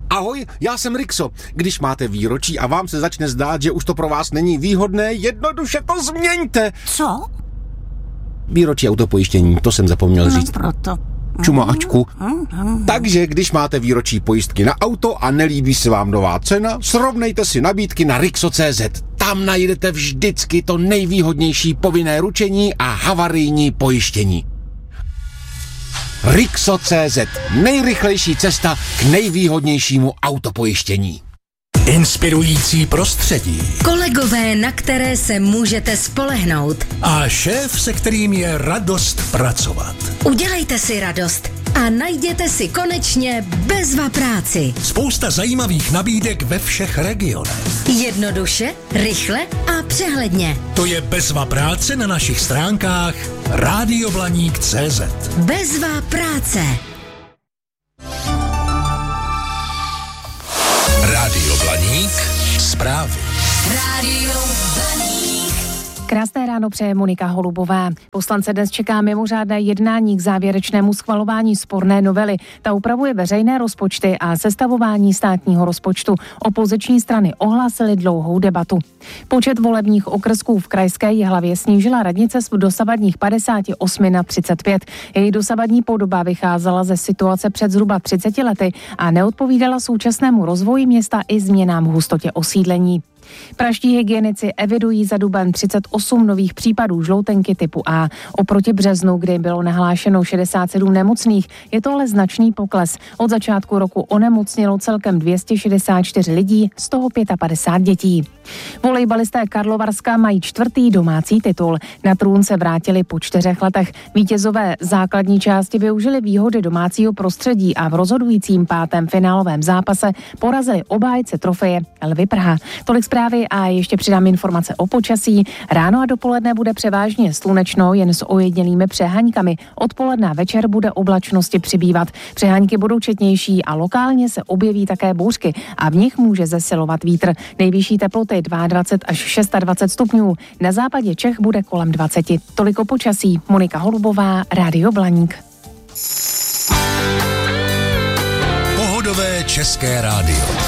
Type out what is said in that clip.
Ahoj, já jsem Rixo. Když máte výročí a vám se začne zdát, že už to pro vás není výhodné, jednoduše to změňte. Co? Výročí autopojištění, to jsem zapomněl říct. Proto. Čumáčku. Takže když máte výročí pojistky na auto a nelíbí se vám nová cena, srovnejte si nabídky na Rixo.cz. Tam najdete vždycky to nejvýhodnější povinné ručení a havarijní pojištění. Rixo.cz. Nejrychlejší cesta k nejvýhodnějšímu autopojištění. Inspirující prostředí. Kolegové, na které se můžete spolehnout. A šéf, se kterým je radost pracovat. Udělejte si radost a najděte si konečně Bezva práci. Spousta zajímavých nabídek ve všech regionech. Jednoduše, rychle a přehledně. To je Bezva práce na našich stránkách radioblaník.cz. Bezva práce. Rádio Blaník, zprávy. Rádio Blaník. Krásné ráno přeje Monika Holubová. Poslance dnes čeká mimořádné jednání k závěrečnému schvalování sporné novely. Ta upravuje veřejné rozpočty a sestavování státního rozpočtu. Opoziční strany ohlásily dlouhou debatu. Počet volebních okrsků v krajské Jihlavě snížila radnice z dosavadních 58 na 35. Její dosavadní podoba vycházela ze situace před zhruba 30 lety a neodpovídala současnému rozvoji města i změnám v hustotě osídlení. Pražští hygienici evidují za duben 38 nových případů žloutenky typu A. Oproti březnu, kdy bylo nahlášeno 67 nemocných, je to ale značný pokles. Od začátku roku onemocnělo celkem 264 lidí, z toho 55 dětí. Volejbalisté Karlovarska mají 4. domácí titul. Na trůn se vrátili po 4 letech. Vítězové základní části využili výhody domácího prostředí a v rozhodujícím 5. finálovém zápase porazili obhájce trofeje Lvy Praha. Tolik zprávy a ještě přidám informace o počasí. Ráno a dopoledne bude převážně slunečno, jen s ojedinělými přeháňkami. Odpoledne a večer bude oblačnosti přibývat. Přeháňky budou četnější a lokálně se objeví také bouřky a v nich může zesilovat vítr. Nejvyšší teploty 22 až 26 stupňů. Na západě Čech bude kolem 20. Tolik o počasí. Monika Holubová, Rádio Blaník. Pohodové české rádio.